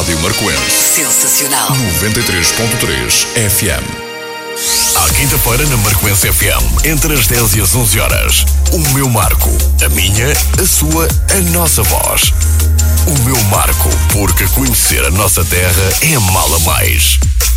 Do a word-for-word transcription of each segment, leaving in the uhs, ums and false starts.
Rádio Marcoense. Sensacional. noventa e três ponto três F M. À quinta-feira na Marcoense F M, entre as dez e as onze horas. O meu Marco. A minha, a sua, a nossa voz. O meu Marco, porque conhecer a nossa terra é mala mais.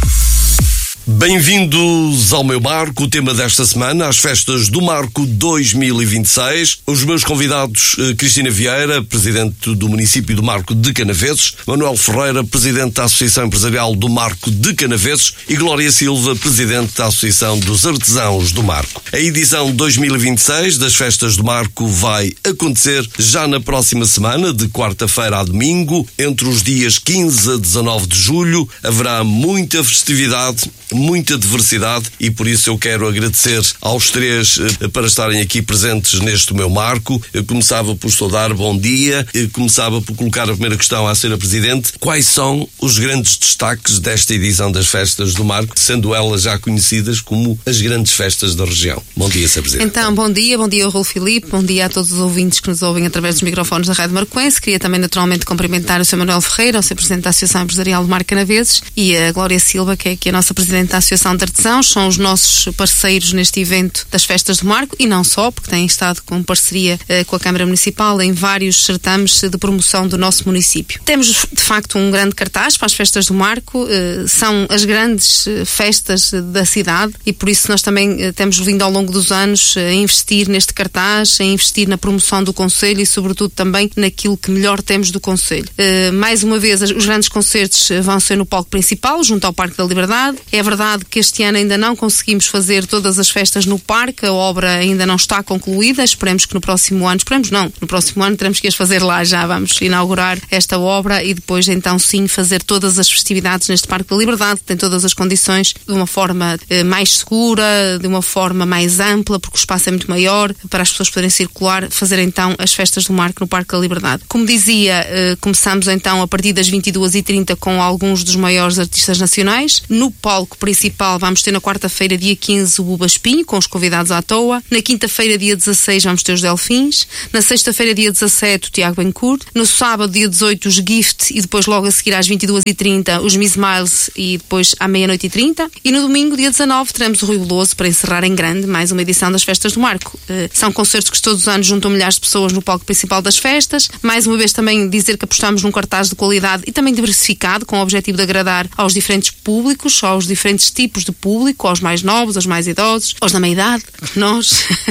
Bem-vindos ao meu Marco, o tema desta semana, as festas do Marco dois mil e vinte e seis. Os meus convidados, Cristina Vieira, presidente do município do Marco de Canaveses, Manuel Ferreira, presidente da Associação Empresarial do Marco de Canaveses e Glória Silva, presidente da Associação dos Artesãos do Marco. A edição dois mil e vinte e seis das festas do Marco vai acontecer já na próxima semana, de quarta-feira a domingo, entre os dias quinze a dezanove de julho. Haverá muita festividade, muita diversidade, e por isso eu quero agradecer aos três eh, para estarem aqui presentes neste meu Marco. Eu começava por saudar bom dia, eu começava por colocar a primeira questão à senhora Presidente. Quais são os grandes destaques desta edição das festas do Marco, sendo elas já conhecidas como as grandes festas da região? Bom dia, senhora Presidente. Então, bom dia, bom dia ao Raul Filipe, bom dia a todos os ouvintes que nos ouvem através dos microfones da Rádio Marcoense. Queria também naturalmente cumprimentar o senhor Manuel Ferreira, o senhor Presidente da Associação Empresarial do Marco Canaveses, e a Glória Silva, que é aqui a nossa Presidente da Associação de Artesãos. São os nossos parceiros neste evento das festas do Marco, e não só, porque têm estado com parceria eh, com a Câmara Municipal em vários certames de promoção do nosso município. Temos, de facto, um grande cartaz para as festas do Marco. Eh, são as grandes eh, festas da cidade, e por isso nós também eh, temos vindo ao longo dos anos eh, a investir neste cartaz, a investir na promoção do Concelho e, sobretudo, também naquilo que melhor temos do Concelho. Eh, mais uma vez, os grandes concertos vão ser no palco principal, junto ao Parque da Liberdade. É verdade que este ano ainda não conseguimos fazer todas as festas no parque, a obra ainda não está concluída. Esperemos que no próximo ano, esperemos não, no próximo ano teremos que as fazer lá, já vamos inaugurar esta obra e depois então sim fazer todas as festividades neste Parque da Liberdade, que tem todas as condições de uma forma eh, mais segura, de uma forma mais ampla, porque o espaço é muito maior, para as pessoas poderem circular, fazer então as festas do Marco no Parque da Liberdade. Como dizia, eh, começamos então a partir das vinte e duas e trinta com alguns dos maiores artistas nacionais. No palco principal vamos ter na quarta-feira, dia quinze, o Buba Espinho, com os convidados à toa. Na quinta-feira, dia dezasseis, vamos ter os Delfins. Na sexta-feira, dia dezassete, o Tiago Bencourt. No sábado, dia dezoito, os Gift, e depois logo a seguir às vinte e duas e trinta, os Miss Miles, e depois à meia-noite e trinta. E no domingo, dia dezanove, teremos o Rui Veloso para encerrar em grande mais uma edição das festas do Marco. Uh, são concertos que todos os anos juntam milhares de pessoas no palco principal das festas. Mais uma vez também dizer que apostamos num cartaz de qualidade e também diversificado, com o objetivo de agradar aos diferentes públicos, aos diferentes tipos de público, aos mais novos, aos mais idosos, aos da meia-idade, nós.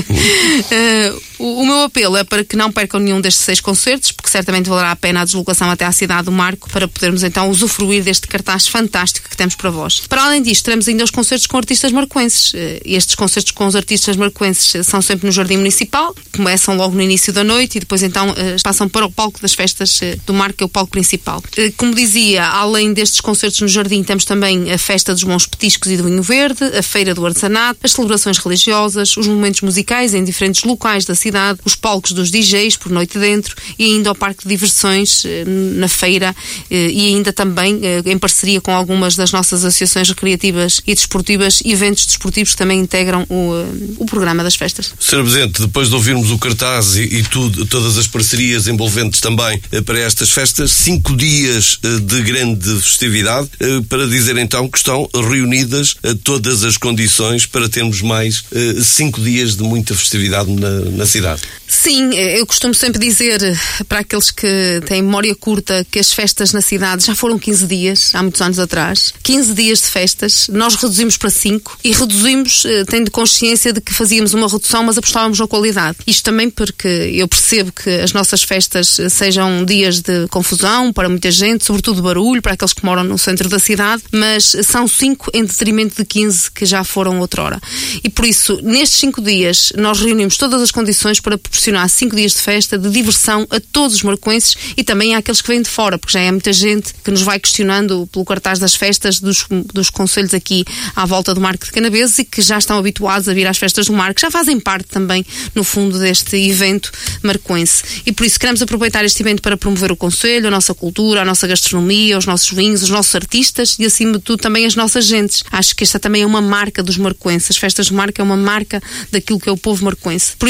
uh, o, o meu apelo é para que não percam nenhum destes seis concertos, porque certamente valerá a pena a deslocação até à cidade do Marco, para podermos então usufruir deste cartaz fantástico que temos para vós. Para além disto, teremos ainda os concertos com artistas marcoenses. Uh, estes concertos com os artistas marcoenses são sempre no Jardim Municipal, começam logo no início da noite e depois então uh, passam para o palco das festas uh, do Marco, que é o palco principal. Uh, como dizia, além destes concertos no Jardim, temos também a Festa dos Bons Petiscos e do Vinho Verde, a Feira do Artesanato, as celebrações religiosas, os momentos musicais em diferentes locais da cidade, os palcos dos D Js por noite dentro, e ainda o parque de diversões eh, na feira, eh, e ainda também eh, em parceria com algumas das nossas associações recreativas e desportivas, eventos desportivos que também integram o, eh, o programa das festas. senhora Presidente, depois de ouvirmos o cartaz e, e tudo, todas as parcerias envolventes também eh, para estas festas, cinco dias eh, de grande festividade, eh, para dizer então que estão reunidas eh, todas as condições para termos mais eh, cinco dias de muita festividade na, na cidade. Sim, eu costumo sempre dizer para aqueles que têm memória curta que as festas na cidade já foram quinze dias, há muitos anos atrás. quinze dias de festas, nós reduzimos para cinco, e reduzimos tendo consciência de que fazíamos uma redução, mas apostávamos na qualidade. Isto também porque eu percebo que as nossas festas sejam dias de confusão para muita gente, sobretudo de barulho, para aqueles que moram no centro da cidade, mas são cinco em detrimento de quinze que já foram outrora. E por isso, nestes cinco dias, nós reunimos todas as condições para proporcionar cinco dias de festa, de diversão a todos os marcoenses e também àqueles que vêm de fora, porque já é muita gente que nos vai questionando pelo cartaz das festas dos, dos concelhos aqui à volta do Marco de Canaveses e que já estão habituados a vir às festas do Marco, já fazem parte também, no fundo, deste evento marcoense. E por isso queremos aproveitar este evento para promover o concelho, a nossa cultura, a nossa gastronomia, os nossos vinhos, os nossos artistas e, acima de tudo, também as nossas gentes. Acho que esta também é uma marca dos marcoenses. As festas do Marco é uma marca daquilo que é o povo marcoense. Por isso,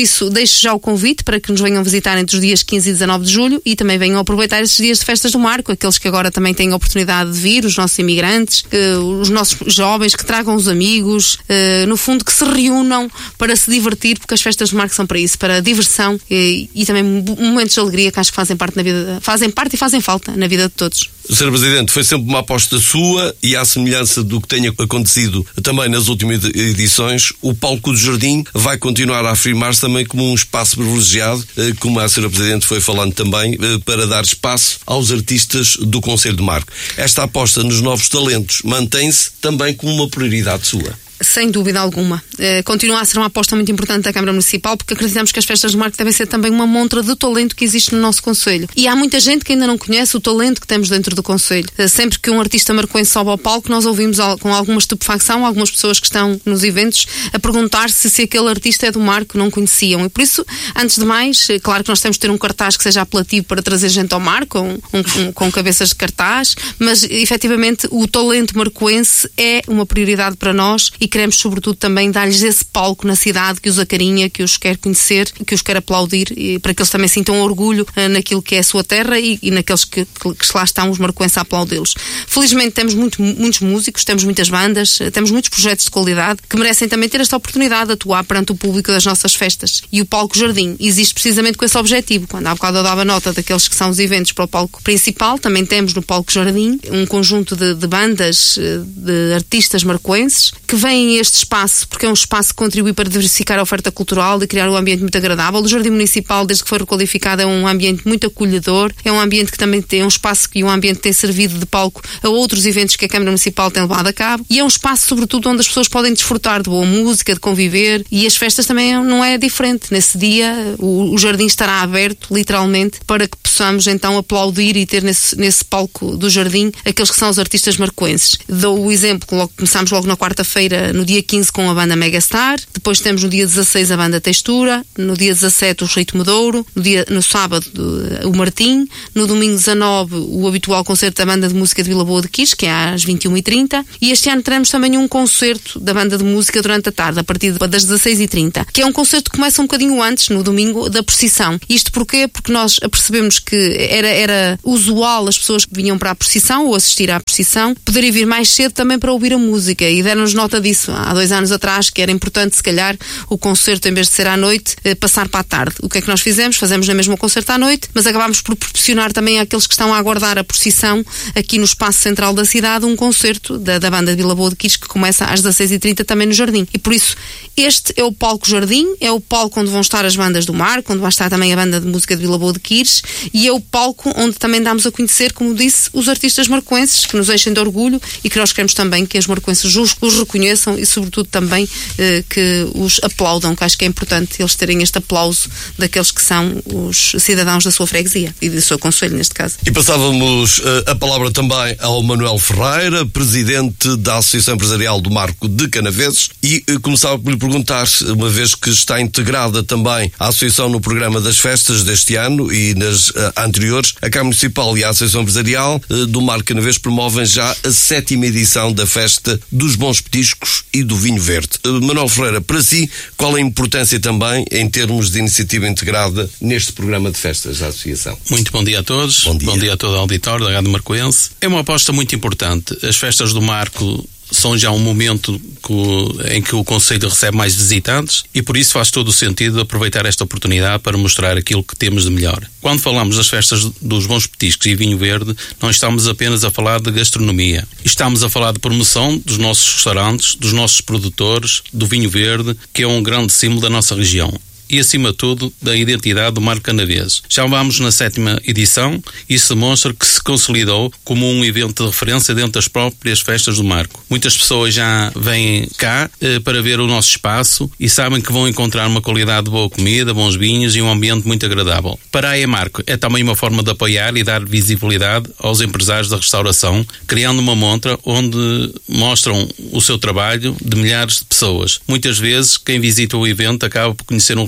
deixo já o convite para que nos venham visitar entre os dias quinze e dezanove de julho e também venham aproveitar estes dias de festas do Marco, aqueles que agora também têm a oportunidade de vir, os nossos imigrantes, os nossos jovens, que tragam os amigos, no fundo que se reúnam para se divertir, porque as festas do Marco são para isso, para diversão e, e também momentos de alegria que acho que fazem parte na vida, fazem parte e fazem falta na vida de todos. senhor Presidente, foi sempre uma aposta sua e à semelhança do que tenha acontecido também nas últimas edições, o Palco do Jardim vai continuar a afirmar-se também como um espaço privilegiado, como a senhora Presidente foi falando também, para dar espaço aos artistas do Concelho de Marco. Esta aposta nos novos talentos mantém-se também como uma prioridade sua? Sem dúvida alguma. Uh, continua a ser uma aposta muito importante da Câmara Municipal, porque acreditamos que as festas do Marco devem ser também uma montra de talento que existe no nosso concelho. E há muita gente que ainda não conhece o talento que temos dentro do concelho. Uh, sempre que um artista marcoense sobe ao palco, nós ouvimos al- com alguma estupefacção algumas pessoas que estão nos eventos a perguntar-se se aquele artista é do Marco, não conheciam. E por isso, antes de mais, uh, claro que nós temos de ter um cartaz que seja apelativo para trazer gente ao Marco, um, um, um, com cabeças de cartaz, mas efetivamente o talento marcoense é uma prioridade para nós e queremos sobretudo também dar-lhes esse palco na cidade que os acarinha, que os quer conhecer, que os quer aplaudir, e para que eles também sintam orgulho uh, naquilo que é a sua terra e, e naqueles que, que, que lá estão os marcoenses a aplaudi-los. Felizmente temos muito, muitos músicos, temos muitas bandas, uh, temos muitos projetos de qualidade que merecem também ter esta oportunidade de atuar perante o público das nossas festas. E o Palco Jardim existe precisamente com esse objetivo. Quando há bocado eu dava nota daqueles que são os eventos para o palco principal, também temos no Palco Jardim um conjunto de, de bandas, de artistas marcoenses que vêm a este espaço, porque é um espaço que contribui para diversificar a oferta cultural e criar um ambiente muito agradável. O Jardim Municipal, desde que foi requalificado, é um ambiente muito acolhedor, é um ambiente que também tem um espaço e um ambiente que tem servido de palco a outros eventos que a Câmara Municipal tem levado a cabo, e é um espaço, sobretudo, onde as pessoas podem desfrutar de boa música, de conviver, e as festas também não é diferente. Nesse dia, o, o Jardim estará aberto, literalmente, para que possamos, então, aplaudir e ter nesse, nesse palco do Jardim aqueles que são os artistas marcoenses. Dou o exemplo, logo, começamos logo na quarta-feira, no dia quinze, com a banda Megastar, depois temos no dia dezasseis a banda Textura, no dia dezassete o Ritmo de Ouro, no, dia, no sábado o Martim, no domingo dezanove o habitual concerto da banda de música de Vila Boa de Quis, que é às vinte e uma e trinta, e este ano teremos também um concerto da banda de música durante a tarde, a partir das dezasseis e trinta, que é um concerto que começa um bocadinho antes, no domingo, da procissão. Isto porquê? Porque nós apercebemos que era, era usual as pessoas que vinham para a procissão ou assistir à procissão poderem vir mais cedo também para ouvir a música, e deram-nos nota disso há dois anos atrás, que era importante, se calhar, o concerto, em vez de ser à noite, passar para a tarde. O que é que nós fizemos? Fazemos na mesma o concerto à noite, mas acabámos por proporcionar também àqueles que estão a aguardar a procissão aqui no espaço central da cidade um concerto da, da banda de Vila Boa de Quis, que começa às dezasseis e trinta também no Jardim. E por isso, este é o Palco Jardim, é o palco onde vão estar as bandas do Marco, onde vai estar também a banda de música de Vila Boa de Quis, e é o palco onde também damos a conhecer, como disse, os artistas marcoenses, que nos enchem de orgulho e que nós queremos também que os marcoenses os, os reconheçam e, sobretudo, também eh, que os aplaudam, que acho que é importante eles terem este aplauso daqueles que são os cidadãos da sua freguesia e do seu concelho, neste caso. E passávamos uh, a palavra também ao Manuel Ferreira, presidente da Associação Empresarial do Marco de Canaveses, e uh, começava por lhe perguntar, uma vez que está integrada também a Associação no programa das festas deste ano e nas uh, anteriores, a Câmara Municipal e a Associação Empresarial uh, do Marco de Canaveses promovem já a sétima edição da Festa dos Bons Petiscos e do Vinho Verde. Uh, Manuel Ferreira, para si, qual é a importância também em termos de iniciativa integrada neste programa de festas da Associação? Muito bom dia a todos, bom dia, bom dia a todo o auditório da Rádio Marcoense. É uma aposta muito importante. As festas do Marco são já um momento que, em que o Concelho recebe mais visitantes e por isso faz todo o sentido aproveitar esta oportunidade para mostrar aquilo que temos de melhor. Quando falamos das festas dos bons petiscos e vinho verde, não estamos apenas a falar de gastronomia. Estamos a falar de promoção dos nossos restaurantes, dos nossos produtores, do vinho verde, que é um grande símbolo da nossa região. E, acima de tudo, da identidade do Marco Canaveses. Já vamos na sétima edição e isso demonstra que se consolidou como um evento de referência dentro das próprias festas do Marco. Muitas pessoas já vêm cá eh, para ver o nosso espaço e sabem que vão encontrar uma qualidade de boa comida, bons vinhos e um ambiente muito agradável. Para a EMarco é também uma forma de apoiar e dar visibilidade aos empresários da restauração, criando uma montra onde mostram o seu trabalho de milhares de pessoas. Muitas vezes, quem visita o evento acaba por conhecer um restaurante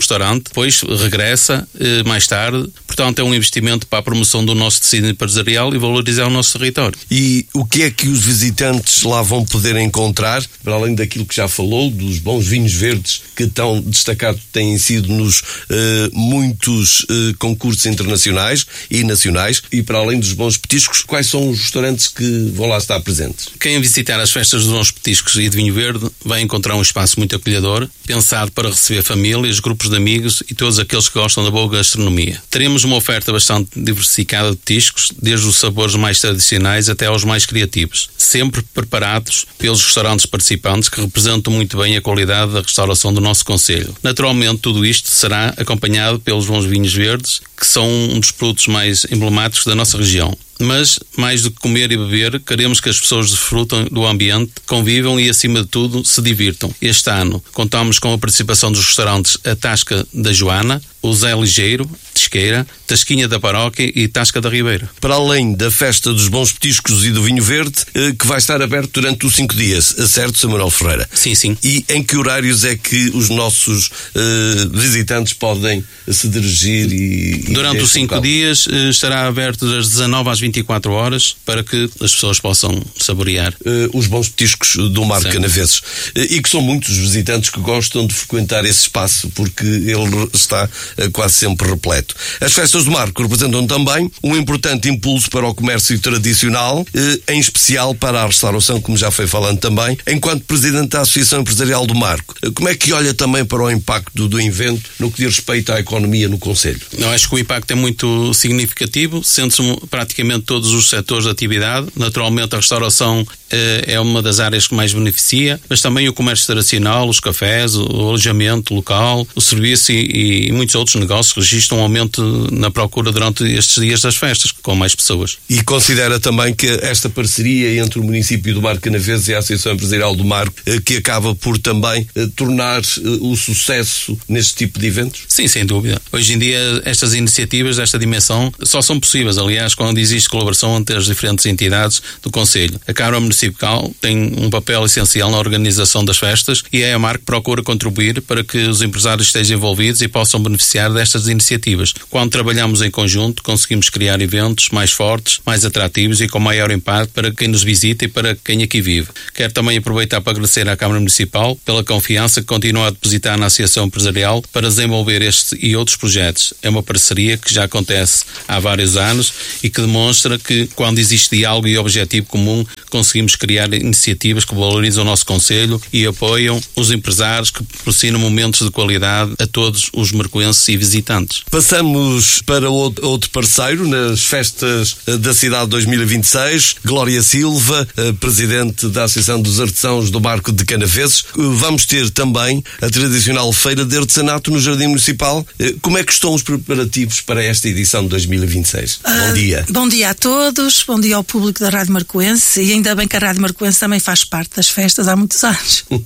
restaurante, depois regressa eh, mais tarde. Portanto, é um investimento para a promoção do nosso tecido empresarial e valorizar o nosso território. E o que é que os visitantes lá vão poder encontrar, para além daquilo que já falou, dos bons vinhos verdes que tão destacados têm sido nos eh, muitos eh, concursos internacionais e nacionais, e para além dos bons petiscos, quais são os restaurantes que vão lá estar presentes? Quem visitar as festas dos bons petiscos e de vinho verde vai encontrar um espaço muito acolhedor, pensado para receber famílias, grupos de amigos e todos aqueles que gostam da boa gastronomia. Teremos uma oferta bastante diversificada de petiscos, desde os sabores mais tradicionais até aos mais criativos, sempre preparados pelos restaurantes participantes que representam muito bem a qualidade da restauração do nosso concelho. Naturalmente, tudo isto será acompanhado pelos bons vinhos verdes, que são um dos produtos mais emblemáticos da nossa região. Mas, mais do que comer e beber, queremos que as pessoas desfrutem do ambiente, convivam e, acima de tudo, se divirtam. Este ano, contamos com a participação dos restaurantes A Tasca da Joana, o Zé Ligeiro, Tisqueira, Tasquinha da Paróquia e Tasca da Ribeira. Para além da festa dos bons petiscos e do vinho verde, que vai estar aberto durante os cinco dias, certo, Sr. Manuel Ferreira? Sim, sim. E em que horários é que os nossos uh, visitantes podem se dirigir e... Durante os cinco dias uh, estará aberto das dezanove às vinte e quatro horas para que as pessoas possam saborear uh, os bons petiscos do Mar de Canaveses. Uh, e que são muitos os visitantes que gostam de frequentar esse espaço porque ele está uh, quase sempre repleto. As festas do Marco representam também um importante impulso para o comércio tradicional, uh, em especial para a restauração, como já foi falando também. Enquanto Presidente da Associação Empresarial do Marco, uh, como é que olha também para o impacto do, do evento no que diz respeito à economia no concelho? Eu acho que o impacto é muito significativo, sente-se praticamente todos os setores de atividade. Naturalmente a restauração eh, é uma das áreas que mais beneficia, mas também o comércio tradicional, os cafés, o alojamento local, o serviço e, e muitos outros negócios registram um aumento na procura durante estes dias das festas, com mais pessoas. E considera também que esta parceria entre o município do Mar de Canaveses e a Associação Empresarial do Marco, eh, que acaba por também eh, tornar eh, o sucesso neste tipo de eventos? Sim, sem dúvida. Hoje em dia estas iniciativas desta dimensão só são possíveis, aliás, quando existe colaboração entre as diferentes entidades do concelho. A Câmara Municipal tem um papel essencial na organização das festas e a EMAR procura contribuir para que os empresários estejam envolvidos e possam beneficiar destas iniciativas. Quando trabalhamos em conjunto, conseguimos criar eventos mais fortes, mais atrativos e com maior impacto para quem nos visita e para quem aqui vive. Quero também aproveitar para agradecer à Câmara Municipal pela confiança que continua a depositar na Associação Empresarial para desenvolver este e outros projetos. É uma parceria que já acontece há vários anos e que demonstra que, quando existe diálogo e objetivo comum, conseguimos criar iniciativas que valorizam o nosso concelho e apoiam os empresários, que proporcionam momentos de qualidade a todos os marcoenses e visitantes. Passamos para outro parceiro nas festas da cidade dois mil e vinte e seis, Glória Silva, presidente da Associação dos Artesãos do Marco de Canaveses. Vamos ter também a tradicional Feira de Artesanato no Jardim Municipal. Como é que estão os preparativos para esta edição de dois mil e vinte e seis? Bom dia. Uh, bom dia a todos, bom dia ao público da Rádio Marcoense, e ainda bem que a Rádio Marcoense também faz parte das festas há muitos anos. uh,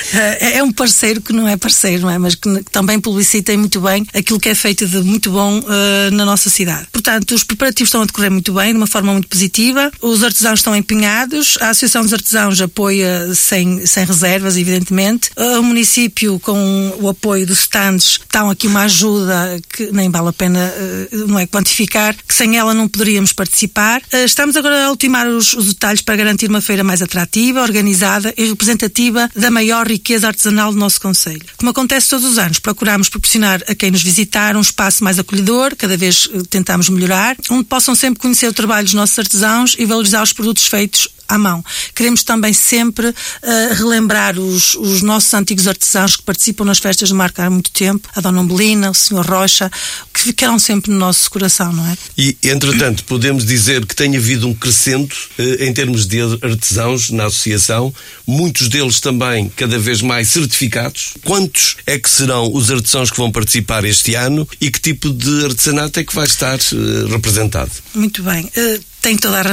é um parceiro que não é parceiro, não é? Mas que, que também publicita muito bem aquilo que é feito de muito bom uh, na nossa cidade. Portanto, os preparativos estão a decorrer muito bem, de uma forma muito positiva, os artesãos estão empenhados, a Associação dos Artesãos apoia sem, sem reservas, evidentemente. Uh, o município, com o apoio dos stands, estão aqui uma ajuda que nem vale a pena uh, não é, quantificar, que sem ela não poderíamos participar. Uh, estamos agora a ultimar os, os detalhes para garantir uma feira mais atrativa, organizada e representativa da maior riqueza artesanal do nosso concelho. Como acontece todos os anos, procuramos proporcionar a quem nos visitar um espaço mais acolhedor, cada vez uh, tentamos melhorar, onde possam sempre conhecer o trabalho dos nossos artesãos e valorizar os produtos feitos à mão. Queremos também sempre uh, relembrar os, os nossos antigos artesãos que participam nas festas do Marco há muito tempo, a Dona Umbelina, o senhor Rocha, que ficaram sempre no nosso coração, não é? E, entretanto, podemos dizer que tem havido um crescendo uh, em termos de artesãos na associação, muitos deles também cada vez mais certificados. Quantos é que serão os artesãos que vão participar este ano e que tipo de artesanato é que vai estar uh, representado? Muito bem. Uh, Tem toda a razão.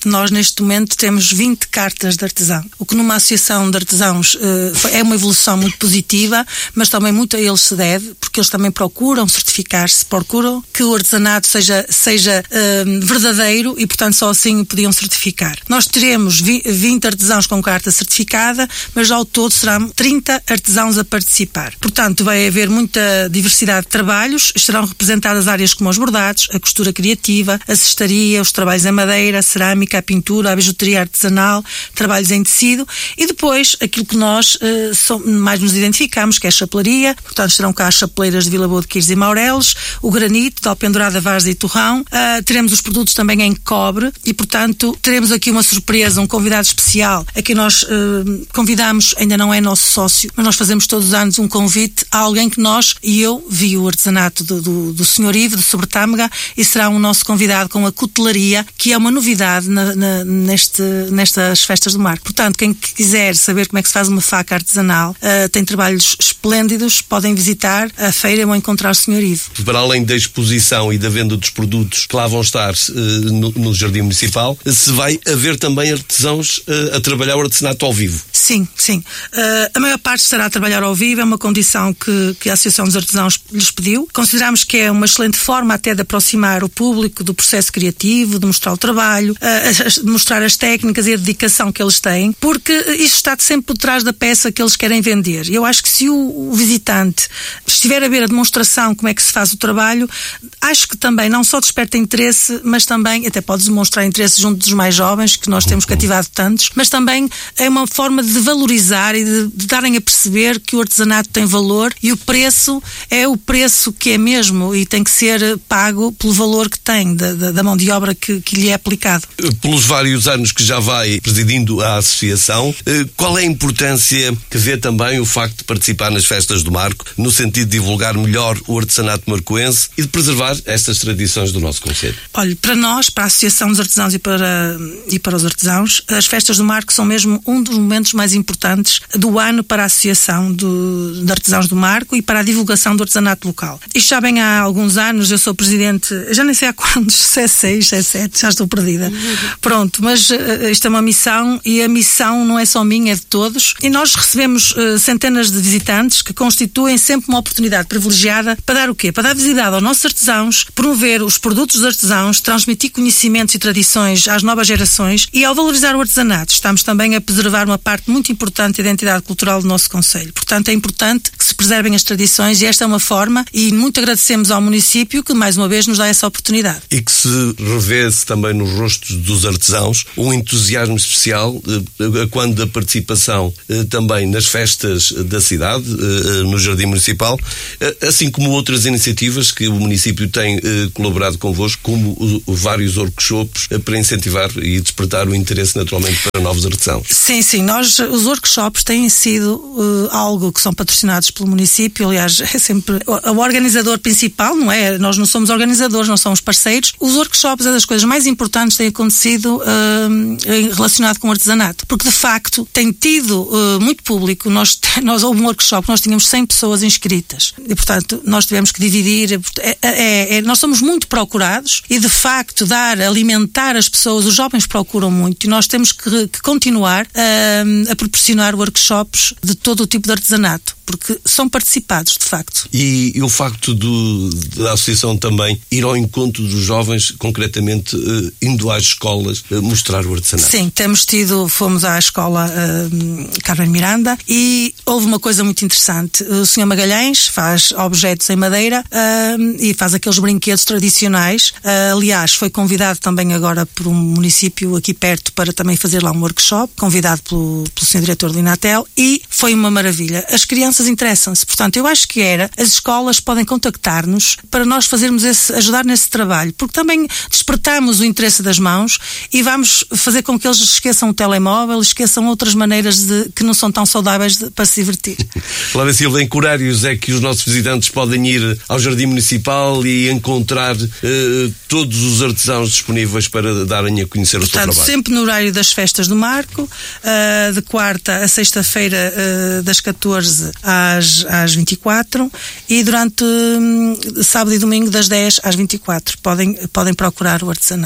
Nós, neste momento, temos vinte cartas de artesão, o que numa associação de artesãos uh, é uma evolução muito positiva, mas também muito a eles se deve, porque eles também procuram certificar-se, procuram que o artesanato seja, seja uh, verdadeiro e, portanto, só assim o podiam certificar. Nós teremos vinte artesãos com carta certificada, mas ao todo serão trinta artesãos a participar. Portanto, vai haver muita diversidade de trabalhos, estarão representadas áreas como os bordados, a costura criativa, a cestaria, os trabalhos em madeira, a cerâmica, a pintura, a bijuteria artesanal, trabalhos em tecido e depois aquilo que nós uh, som, mais nos identificamos, que é a chapelaria. Portanto, estarão cá as chapeleiras de Vila Boa de Quires e Maureles, o granito, de Alpendurada, Várzea e Torrão. Uh, teremos os produtos também em cobre e, portanto, teremos aqui uma surpresa, um convidado especial a quem nós uh, convidamos, ainda não é nosso sócio, mas nós fazemos todos os anos um convite a alguém que nós, e eu vi o artesanato do, do, do senhor Ivo, de Sobretâmega, e será um nosso convidado com a cutelaria, que é uma novidade na, na, neste, nestas festas do Marco. Portanto, quem quiser saber como é que se faz uma faca artesanal, uh, tem trabalhos esplêndidos, podem visitar a feira e vão encontrar o senhor Ivo. Para além da exposição e da venda dos produtos que lá vão estar uh, no, no Jardim Municipal, se vai haver também artesãos uh, a trabalhar o artesanato ao vivo? Sim, sim. Uh, a maior parte estará a trabalhar ao vivo, é uma condição que, que a Associação dos Artesãos lhes pediu. Consideramos que é uma excelente forma até de aproximar o público do processo criativo, de mostrar o trabalho, uh, de mostrar as técnicas e a dedicação que eles têm, porque isto está sempre por trás da peça que eles querem vender. Eu acho que se o, o visitante estiver a ver a demonstração como é que se faz o trabalho, acho que também não só desperta interesse, mas também até pode demonstrar interesse junto dos mais jovens, que nós temos cativado tantos, mas também é uma forma de valorizar e de, de darem a perceber que o artesanato tem valor e o preço é o preço que é mesmo e tem que ser pago pelo valor que tem da, da, da mão de obra que, que lhe é aplicado. Pelos vários anos que já vai presidindo a associação, qual é a importância que vê também o facto de participar nas festas do Marco, no sentido de divulgar melhor o artesanato marcoense e de preservar estas tradições do nosso concelho? Olha, para nós, para a Associação dos Artesãos e para, e para os artesãos, as festas do Marco são mesmo um dos momentos mais importantes do ano para a Associação do, de Artesãos do Marco e para a divulgação do artesanato local. Isto já bem há alguns anos, eu sou presidente, já nem sei há quantos, se é seis, se é sete, já estou perdida. Pronto, mas uh, isto é uma missão e a missão não é só minha, é de todos. E nós recebemos uh, centenas de visitantes que constituem sempre uma oportunidade privilegiada para dar o quê? Para dar visibilidade aos nossos artesãos, promover os produtos dos artesãos, transmitir conhecimentos e tradições às novas gerações e ao valorizar o artesanato, estamos também a preservar uma parte muito importante da identidade cultural do nosso concelho. Portanto, é importante que se preservem as tradições e esta é uma forma e muito agradecemos ao município que mais uma vez nos dá essa oportunidade. E que se revê-se também nos rostos dos artesãos um entusiasmo especial eh, quando a participação eh, também nas festas da cidade, eh, no Jardim Municipal, eh, assim como outras iniciativas que o município tem eh, colaborado convosco, como o, o vários workshops eh, para incentivar e despertar o interesse naturalmente para novos artesãos. Sim, sim, nós, os workshops têm sido uh, algo que são patrocinados pelo município, aliás, é sempre o, o organizador principal, não é? Nós não somos organizadores, não somos parceiros. Os workshops é das coisas mais importantes que têm acontecido uh, relacionado com o artesanato, porque de facto tem tido uh, muito público. Nós, nós houve um workshop, nós tínhamos cem pessoas inscritas e, portanto, nós tivemos que dividir. É, é, é, nós somos muito procurados e, de facto, dar, alimentar as pessoas, os jovens procuram muito e nós temos que, que continuar uh, a proporcionar workshops de todo o tipo de artesanato, porque são participados, de facto. E, e o facto do, da associação também ir ao encontro dos jovens, concretamente uh, indo às escolas uh, mostrar o artesanato? Sim, temos tido, fomos à escola uh, Carmen Miranda e houve uma coisa muito interessante. O senhor Magalhães faz objetos em madeira uh, e faz aqueles brinquedos tradicionais. Uh, aliás, foi convidado também agora por um município aqui perto para também fazer lá um workshop, convidado pelo, pelo senhor diretor do Inatel, e foi uma maravilha. As crianças interessam-se. Portanto, eu acho que era, as escolas podem contactar-nos para nós fazermos esse, ajudar nesse trabalho, porque também despertamos o interesse das mãos e vamos fazer com que eles esqueçam o telemóvel, esqueçam outras maneiras de, que não são tão saudáveis de, para se divertir. Flávia Silva, em que horários é que os nossos visitantes podem ir ao Jardim Municipal e encontrar uh, todos os artesãos disponíveis para darem a conhecer o Portanto, seu trabalho? Sempre no horário das festas do Marco, uh, de quarta a sexta-feira, uh, das catorze às, às vinte e quatro, e durante um, sábado e domingo das dez às vinte e quatro podem, podem procurar o artesanato.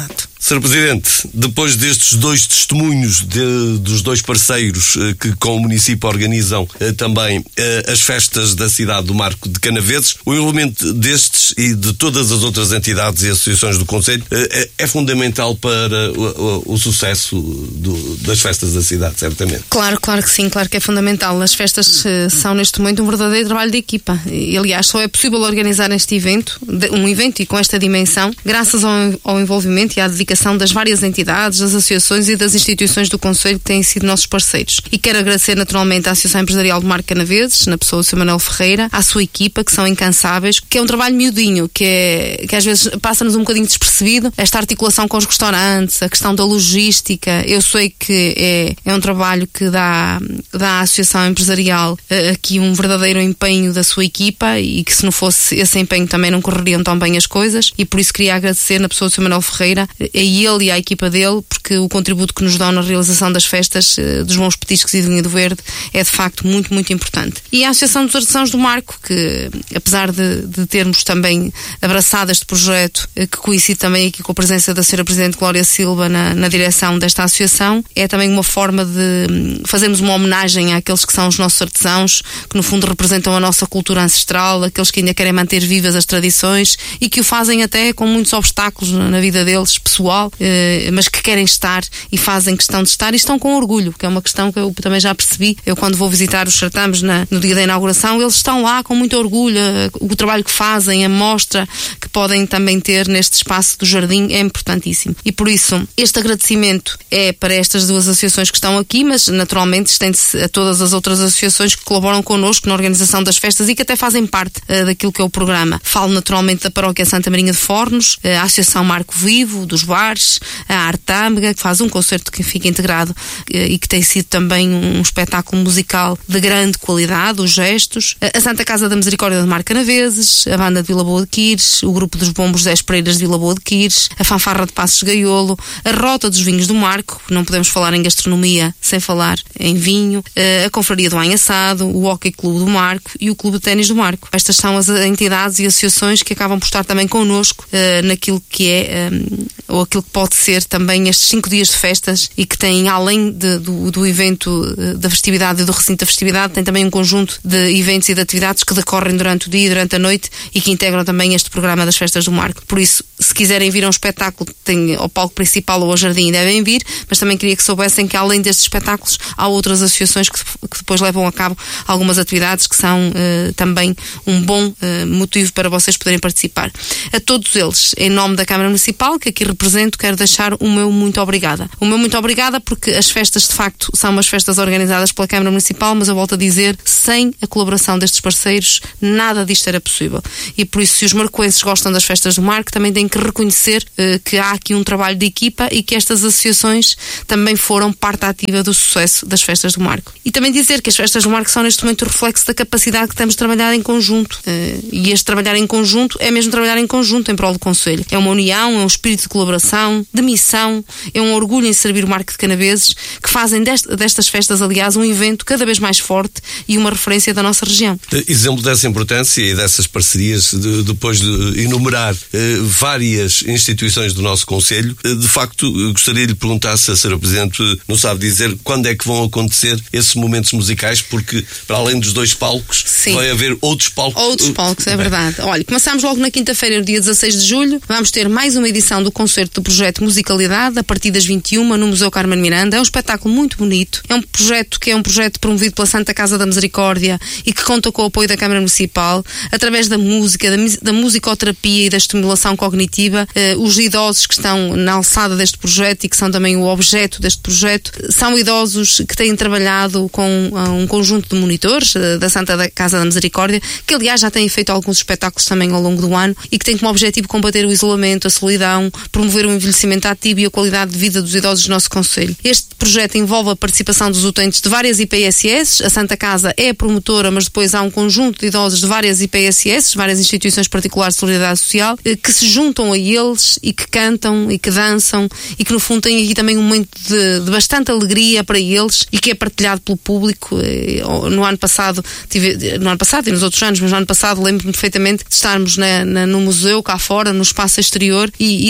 senhor Presidente, depois destes dois testemunhos de, dos dois parceiros eh, que com o município organizam eh, também eh, as festas da cidade do Marco de Canaveses, o envolvimento destes e de todas as outras entidades e associações do Conselho eh, é fundamental para o, o, o sucesso do, das festas da cidade, certamente. Claro, claro que sim, claro que é fundamental. As festas uh, são neste momento um verdadeiro trabalho de equipa e, aliás, só é possível organizar este evento, um evento e com esta dimensão, graças ao, ao envolvimento e à dedicação das várias entidades, das associações e das instituições do Conselho que têm sido nossos parceiros. E quero agradecer naturalmente à Associação Empresarial do Marco Canaveses, na pessoa do senhor Manuel Ferreira, à sua equipa, que são incansáveis, que é um trabalho miudinho, que, é, que às vezes passa-nos um bocadinho despercebido, esta articulação com os restaurantes, a questão da logística. Eu sei que é, é um trabalho que dá, dá à Associação Empresarial uh, aqui um verdadeiro empenho da sua equipa e que se não fosse esse empenho também não correriam tão bem as coisas, e por isso queria agradecer na pessoa do senhor Manuel Ferreira, a ele e à equipa dele, porque o contributo que nos dão na realização das festas uh, dos bons petiscos e do Vinho do Verde é de facto muito, muito importante. E a Associação dos Artesãos do Marco, que apesar de, de termos também abraçado este projeto, uh, que coincide também aqui com a presença da senhora Presidente Glória Silva na, na direção desta associação, é também uma forma de fazermos uma homenagem àqueles que são os nossos artesãos, que no fundo representam a nossa cultura ancestral, aqueles que ainda querem manter vivas as tradições e que o fazem até com muitos obstáculos na vida deles, pessoal, eh, mas que querem estar e fazem questão de estar e estão com orgulho, que é uma questão que eu também já percebi. Eu quando vou visitar os certames na, no dia da inauguração, eles estão lá com muito orgulho, o trabalho que fazem, a mostra que podem também ter neste espaço do jardim é importantíssimo. E por isso, este agradecimento é para estas duas associações que estão aqui, mas naturalmente estende-se a todas as outras associações que colaboram connosco na organização das festas e que até fazem parte uh, daquilo que é o programa. Falo naturalmente da Paróquia Santa Marinha de Fornos, uh, a Associação Marco Vivo, dos bares, a Artâmega, que faz um concerto que fica integrado uh, e que tem sido também um espetáculo musical de grande qualidade, os gestos, uh, a Santa Casa da Misericórdia de Marco Canaveses, a Banda de Vila Boa de Quires, o Grupo dos Bombos José Pereiras de Vila Boa de Quires, a Fanfarra de Passos Gaiolo, a Rota dos Vinhos do Marco, não podemos falar em gastronomia sem falar em vinho, a Confraria do Anhaçado, o Hockey Clube do Marco e o Clube de Ténis do Marco. Estas são as entidades e associações que acabam por estar também connosco uh, naquilo que é, um, ou aquilo que pode ser também estes cinco dias de festas e que têm, além de, do, do evento uh, da festividade e do recinto da festividade, tem também um conjunto de eventos e de atividades que decorrem durante o dia e durante a noite e que integram também este programa das festas do Marco. Por isso, se quiserem vir a um espetáculo, tem ao palco principal ou ao jardim, devem vir, mas também queria que soubessem que além destes espetáculos há outras associações que, que depois levam a cabo algumas atividades que são uh, também um bom uh, motivo para vocês poderem participar. A todos eles, em nome da Câmara Municipal, que aqui represento, quero deixar o meu muito obrigada. O meu muito obrigada porque as festas de facto são umas festas organizadas pela Câmara Municipal, mas eu volto a dizer, sem a colaboração destes parceiros, nada disto era possível. E por isso, se os marcoenses gostam das festas do Marco, também têm que reconhecer uh, que há aqui um trabalho de equipa e que estas associações também foram parte ativa do sucesso das festas do Marco. E também dizer que as festas do Marco são neste momento o reflexo da capacidade que temos de trabalhar em conjunto. Uh, e este trabalhar em conjunto é mesmo trabalhar em conjunto em prol do Conselho. É uma união, é um espírito de colaboração, de missão, é um orgulho em servir o Marco de Canaveses, que fazem dest, destas festas, aliás, um evento cada vez mais forte e uma referência da nossa região. Exemplo dessa importância e dessas parcerias, de, depois de enumerar eh, várias instituições do nosso Conselho, eh, de facto, gostaria de lhe perguntar se a senhora Presidente não sabe dizer quando é que vão acontecer esses momentos musicais, porque para além dos dois palcos, sim, vai haver outros palcos. Outros palcos, é verdade. Olha, começamos logo na quinta-feira, no dia dezasseis de julho, vamos ter mais uma edição do concerto do projeto Musicalidade, a partir das vinte e uma, no Museu Carmen Miranda. É um espetáculo muito bonito. É um projeto que é um projeto promovido pela Santa Casa da Misericórdia e que conta com o apoio da Câmara Municipal, através da música, da, da musicoterapia e da estimulação cognitiva. Eh, os idosos que estão na alçada deste projeto e que são também o objeto deste projeto, são idosos que têm trabalhado com uh, um conjunto de monitores uh, da Santa Casa da Misericórdia, que aliás já têm feito alguns espetáculos também ao longo do ano e que têm como objetivo combater o isolamento, a solidão, promover o envelhecimento ativo e a qualidade de vida dos idosos do nosso Conselho. Este projeto envolve a participação dos utentes de várias I P S S. A Santa Casa é a promotora, mas depois há um conjunto de idosos de várias I P S S, várias instituições particulares de solidariedade social, uh, que se juntam a eles e que cantam e que dançam e que no fundo têm aqui também um momento de, de bastante alegria para eles e que é partilhado pelo público. No ano passado, tive, no ano passado e nos outros anos, mas no ano passado lembro-me perfeitamente de estarmos na, na, no museu, cá fora, no espaço exterior e, e de facto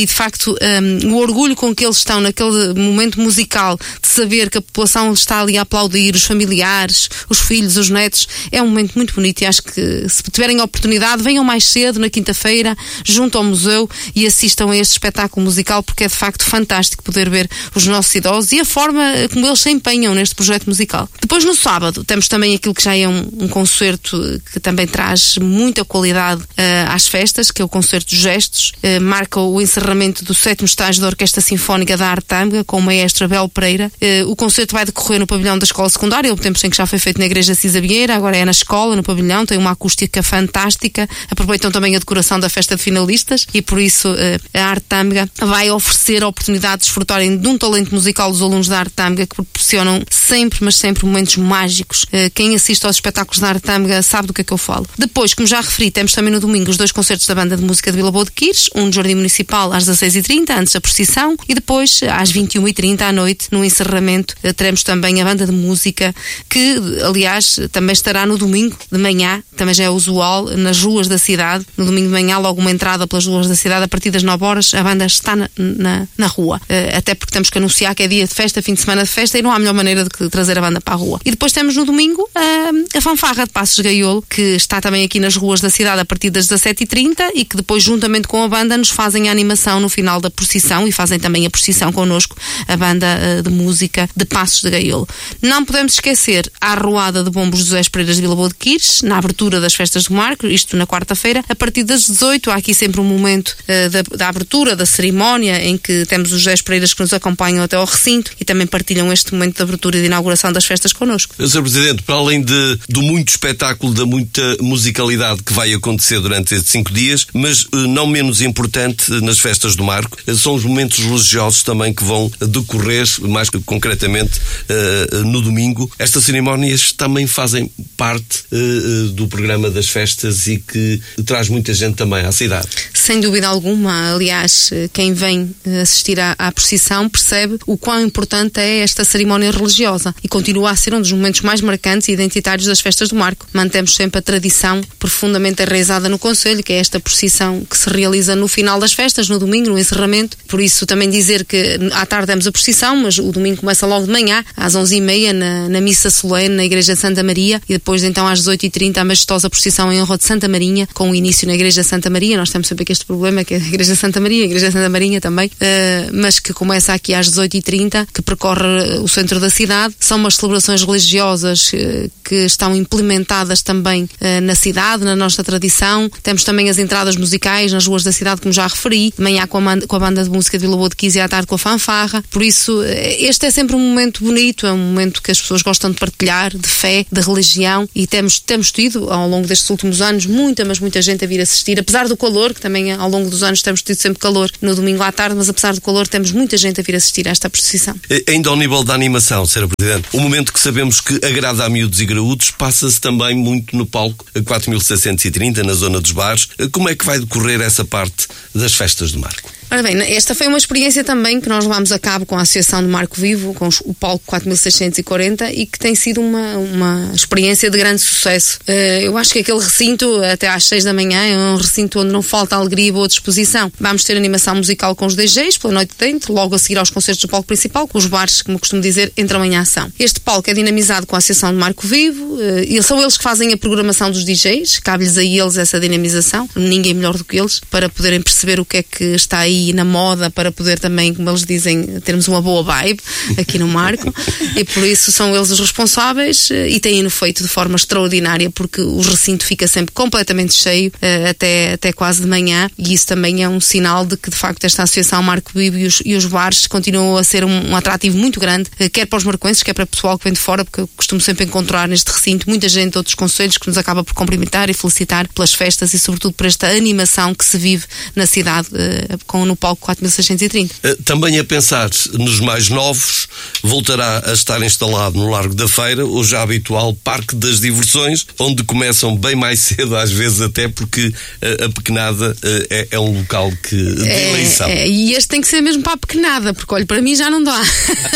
isso, um, o orgulho com que eles estão naquele momento musical, de saber que a população está ali a aplaudir, os familiares, os filhos, os netos, é um momento muito bonito e acho que se tiverem a oportunidade, venham mais cedo, na quinta-feira, junto ao museu e assistam a este espetáculo musical, porque é de facto fantástico poder ver os nossos idosos e a forma como eles se empenham neste projeto musical. Depois, no sábado, temos também aquilo que já é um, um concerto que também traz muita qualidade uh, às festas, que é o Concerto dos Gestos. Uh, marca o encerramento do sétimo estágio da Orquestra Sinfónica da Arte Tâmega, com o maestro Abel Pereira. Uh, o concerto vai decorrer no pavilhão da Escola Secundária, houve tempos em que já foi feito na Igreja Cisa Vieira, agora é na escola, no pavilhão, tem uma acústica fantástica, aproveitam também a decoração da festa de finalistas e por isso uh, a Arte Tâmega vai oferecer a oportunidade de desfrutarem de um talento musical dos alunos da Arte Tâmega, que proporcionam sempre, mas sempre momentos mágicos. Uh, quem assiste aos espetáculos da Arte Tâmega sabe do que é que eu falo. Depois, como já referi, temos também no domingo os dois concertos da Banda de Música de Vila Boa de Quires, um no Jardim Municipal às dezasseis e trinta, antes da procissão, e depois às vinte e uma e trinta à noite, no encerramento, uh, teremos também a Banda de Música, que, aliás, também estará no domingo de manhã, também já é usual, nas ruas da cidade. No domingo de manhã, logo uma entrada pelas ruas da cidade, a partir das nove horas, a banda está na, na, na rua. Uh, até porque temos que anunciar que é dia de festa, fim de semana de festa, e não há melhor maneira de que trazer a banda para a rua. E depois temos no domingo uh, a fanfarra de Passos de Gaiolo, que está também aqui nas ruas da cidade a partir das dezassete e trinta e que depois, juntamente com a banda, nos fazem a animação no final da procissão e fazem também a procissão connosco, a banda uh, de música de Passos de Gaiolo. Não podemos esquecer a arruada de bombos José Pereiras de Vila Boa de Quires, na abertura das festas do Marco, isto na quarta-feira, a partir das dezoito. Há aqui sempre um momento uh, da, da abertura, da cerimónia, em que temos os José Pereiras que nos acompanham até ao recinto e também partilham este momento de abertura e de inauguração das festas connosco. senhor Presidente, para além de, do muito espetáculo, da muita musicalidade que vai acontecer durante estes cinco dias, mas uh, não menos importante uh, nas festas do Marco, uh, são os momentos religiosos também que vão decorrer, mais concretamente uh, no domingo. Estas cerimónias também fazem parte uh, do programa das festas e que traz muita gente também à cidade. Sem dúvida alguma. Aliás, quem vem assistir à, à procissão percebe o quão importante é esta cerimónia religiosa e continua a ser um dos momentos mais marcantes e identitários das festas do Marco. Mantemos sempre a tradição profundamente enraizada no Conselho, que é esta procissão que se realiza no final das festas, no domingo, no encerramento. Por isso também dizer que à tarde demos a procissão, mas o domingo começa logo de manhã, às onze e meia, na, na missa solene na Igreja de Santa Maria, e depois então às dezoito e trinta a majestosa procissão em honra de Santa Marinha, com o início na Igreja de Santa Maria. Nós temos sempre aqui este problema, que é a Igreja de Santa Maria, a Igreja de Santa Marinha também, uh, mas que começa aqui às dezoito e trinta, que percorre o centro da cidade. São umas celebrações religiosas uh, que estão implementadas também uh, na cidade, na nossa tradição. Temos também as entradas musicais nas ruas da cidade, como já referi, de manhã com a, man- com a banda de música de Vila Boa de Quires e à tarde com a fanfarra. Por isso, este é sempre um momento bonito, é um momento que as pessoas gostam de partilhar, de fé, de religião, e temos, temos tido, ao longo destes últimos anos, muita, mas muita gente a vir assistir, apesar do calor, que também ao longo dos anos temos tido sempre calor no domingo à tarde, mas apesar do calor temos muita gente a vir assistir a esta procissão. Ainda ao nível da animação, senhora Presidente, o momento que sabemos que agrada a miúdos e graúdos passa-se também muito no palco quatro mil seiscentos e trinta, na zona dos bares. Como é que vai decorrer essa parte das festas do Marco? Ora bem, esta foi uma experiência também que nós levámos a cabo com a Associação do Marco Vivo, com o palco quatro mil seiscentos e quarenta, e que tem sido uma, uma experiência de grande sucesso. Eu acho que aquele recinto, até às seis da manhã, é um recinto onde não falta alegria e boa disposição. Vamos ter animação musical com os D Js, pela noite dentro, logo a seguir aos concertos do palco principal, com os bares, como eu costumo dizer, entram em ação. Este palco é dinamizado com a Associação do Marco Vivo, e são eles que fazem a programação dos D Js, cabe-lhes a eles essa dinamização, ninguém melhor do que eles, para poderem perceber o que é que está aí na moda, para poder também, como eles dizem, termos uma boa vibe aqui no Marco, e por isso são eles os responsáveis, e têm-no feito de forma extraordinária, porque o recinto fica sempre completamente cheio, até, até quase de manhã, e isso também é um sinal de que de facto esta Associação Marco Vivo e os, e os bares continuam a ser um, um atrativo muito grande, quer para os marcoenses, quer para o pessoal que vem de fora, porque eu costumo sempre encontrar neste recinto muita gente de outros concelhos que nos acaba por cumprimentar e felicitar pelas festas e sobretudo por esta animação que se vive na cidade, com, no palco quatro mil seiscentos e trinta. Também a pensar nos mais novos, voltará a estar instalado no Largo da Feira o já habitual Parque das Diversões, onde começam bem mais cedo, às vezes até porque a pequenada é, é um local que, de é, eleição. É, e este tem que ser mesmo para a pequenada, porque olha, para mim já não dá.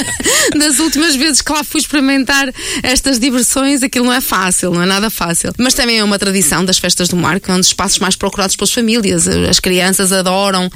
Das últimas vezes que lá fui experimentar estas diversões, aquilo não é fácil, não é nada fácil. Mas também é uma tradição das festas do Marco, é um dos espaços mais procurados pelas famílias. As crianças adoram aquelas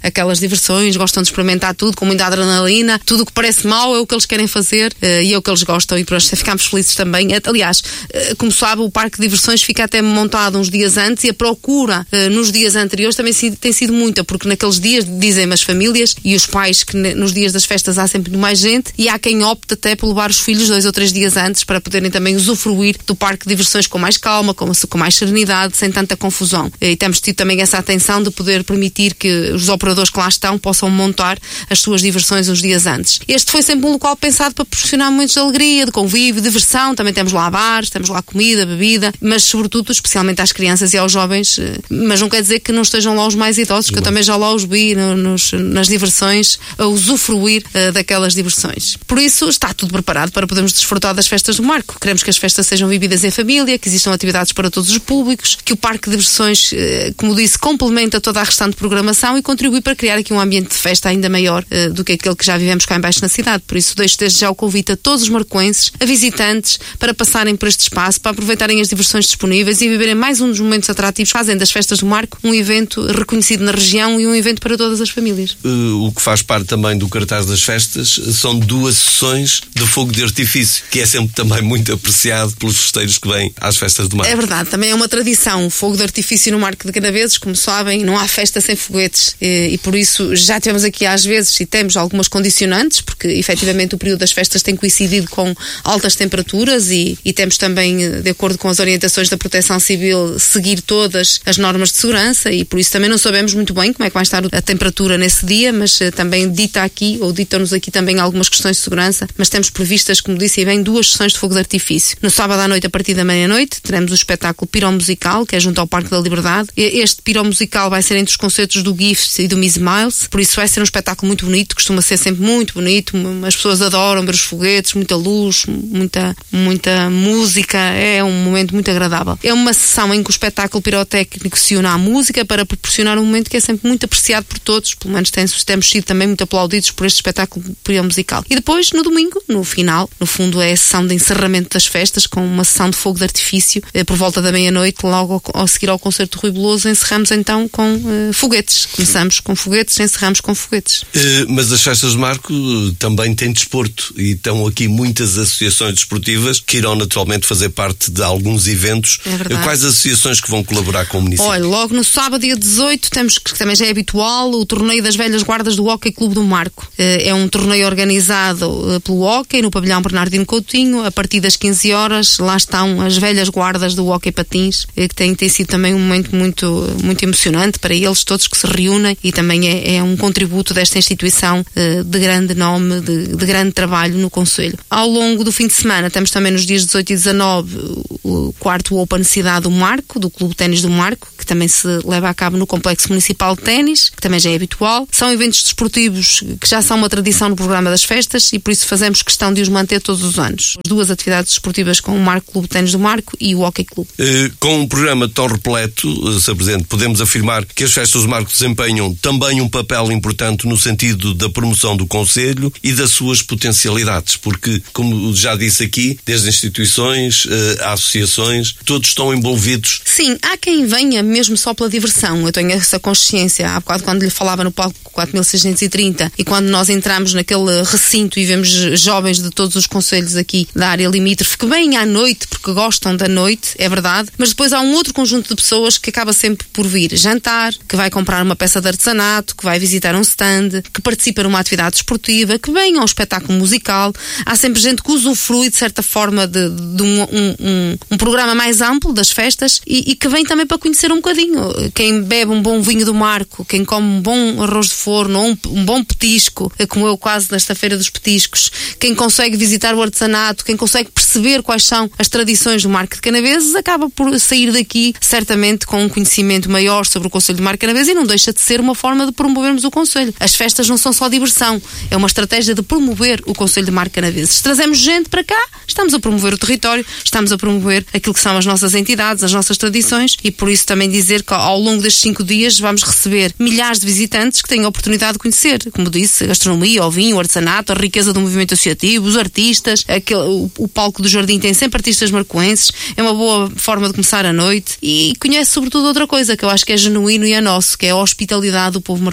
diversões, gostam de experimentar tudo com muita adrenalina, tudo o que parece mau é o que eles querem fazer uh, e é o que eles gostam e por isso ficamos felizes também. Aliás, uh, como sabe, o parque de diversões fica até montado uns dias antes e a procura uh, nos dias anteriores também si, tem sido muita, porque naqueles dias, dizem-me as famílias e os pais, que ne, nos dias das festas há sempre mais gente e há quem opte até por levar os filhos dois ou três dias antes para poderem também usufruir do parque de diversões com mais calma, com, com mais serenidade, sem tanta confusão. E temos tido também essa atenção de poder permitir que os operadores que lá estão possam montar as suas diversões uns dias antes. Este foi sempre um local pensado para proporcionar momentos de alegria, de convívio, de diversão. Também temos lá bares, temos lá comida, bebida, mas sobretudo, especialmente às crianças e aos jovens, mas não quer dizer que não estejam lá os mais idosos, que eu também já lá os vi no, nos, nas diversões, a usufruir uh, daquelas diversões. Por isso, está tudo preparado para podermos desfrutar das festas do Marco. Queremos que as festas sejam vividas em família, que existam atividades para todos os públicos, que o parque de diversões, uh, como disse, complementa toda a restante programação e contribui para criar aqui um ambiente de festa ainda maior uh, do que aquele que já vivemos cá em baixo na cidade. Por isso, deixo desde já o convite a todos os marcoenses, a visitantes, para passarem por este espaço, para aproveitarem as diversões disponíveis e viverem mais um dos momentos atrativos, fazem das festas do Marco um evento reconhecido na região e um evento para todas as famílias. Uh, o que faz parte também do cartaz das festas são duas sessões de fogo de artifício, que é sempre também muito apreciado pelos festeiros que vêm às festas do Marco. É verdade, também é uma tradição. O fogo de artifício no Marco de Canaveses, como sabem, não há festa sem foguetes e, e por isso já temos aqui às vezes e temos algumas condicionantes, porque efetivamente o período das festas tem coincidido com altas temperaturas e, e temos também, de acordo com as orientações da Proteção Civil, seguir todas as normas de segurança e por isso também não sabemos muito bem como é que vai estar a temperatura nesse dia, mas uh, também dita aqui, ou ditam-nos aqui também algumas questões de segurança, mas temos previstas, como disse bem, duas sessões de fogo de artifício. No sábado à noite, a partir da meia-noite, teremos o espetáculo Piromusical, que é junto ao Parque da Liberdade. Este Piromusical vai ser entre os concertos do Gifts e do Miss Miles, por isso vai ser um espetáculo muito bonito, costuma ser sempre muito bonito, as pessoas adoram ver os foguetes, muita luz, muita, muita música, é um momento muito agradável. É uma sessão em que o espetáculo pirotécnico se une à música para proporcionar um momento que é sempre muito apreciado por todos, pelo menos temos, temos sido também muito aplaudidos por este espetáculo musical. E depois, no domingo, no final, no fundo é a sessão de encerramento das festas, com uma sessão de fogo de artifício, eh, por volta da meia-noite, logo ao, ao seguir ao concerto do Rui Veloso, encerramos então com eh, foguetes. Começamos com foguetes, encerramos com foguetes. Uh, mas as festas de Marco uh, também têm desporto e estão aqui muitas associações desportivas que irão naturalmente fazer parte de alguns eventos. É verdade. Quais associações que vão colaborar com o município? Olha, logo no sábado, dia dezoito, temos, que também já é habitual, o torneio das velhas guardas do Hóquei Clube do Marco. É um torneio organizado pelo Hóquei, no pavilhão Bernardino Coutinho, a partir das quinze horas, lá estão as velhas guardas do Hóquei Patins, que tem, tem sido também um momento muito, muito emocionante para eles todos que se reúnem e também é, é um contributo desta instituição de grande nome, de, de grande trabalho no Conselho. Ao longo do fim de semana, temos também nos dias dezoito e dezanove o quarto Open Cidade do Marco, do Clube de Ténis do Marco, que também se leva a cabo no Complexo Municipal de Ténis, que também já é habitual. São eventos desportivos que já são uma tradição no programa das festas e por isso fazemos questão de os manter todos os anos. As duas atividades desportivas com o Marco Clube de Ténis do Marco e o Hóquei Clube. Uh, com um programa tão repleto, uh, Senhor Presidente, podemos afirmar que as festas do Marco desempenham também um papel importante no sentido da promoção do Conselho e das suas potencialidades, porque, como já disse aqui, desde instituições, uh, associações, todos estão envolvidos. Sim, há quem venha mesmo só pela diversão. Eu tenho essa consciência. Há bocado, quando lhe falava no palco quatro mil seiscentos e trinta e quando nós entramos naquele recinto e vemos jovens de todos os concelhos aqui da área limítrofe que vêm à noite porque gostam da noite, é verdade, mas depois há um outro conjunto de pessoas que acaba sempre por vir jantar, que vai comprar uma peça de artesanato, que vai visitar um stand, que participa numa atividade esportiva, que vem a um espetáculo musical. Há sempre gente que usufrui de certa forma de, de um, um, um, um programa mais amplo das festas e, e que vem também para conhecer um bocadinho. Quem bebe um bom vinho do Marco, quem come um bom arroz de forno ou um, um bom petisco, como eu quase nesta feira dos petiscos, quem consegue visitar o artesanato, quem consegue perceber quais são as tradições do Marco de Canaveses, acaba por sair daqui certamente com um conhecimento maior sobre o Concelho de Marco de Canaveses e não deixa de ser uma forma de promovermos o Concelho. As festas não são só diversão, é uma estratégia de promover o Concelho de Marco de Canaveses. Se trazemos gente para cá, estamos a promover o território, estamos a promover aquilo que são as nossas entidades, as nossas tradições e por isso também dizer que ao longo destes cinco dias vamos receber milhares de visitantes que têm a oportunidade de conhecer, como disse, a gastronomia, o vinho, o artesanato, a riqueza do movimento associativo, os artistas, aquele, o, o palco do Jardim tem sempre artistas marcoenses, é uma boa forma de começar a noite e conhece sobretudo outra coisa que eu acho que é genuíno e é nosso, que é a hospitalidade do povo marcoense.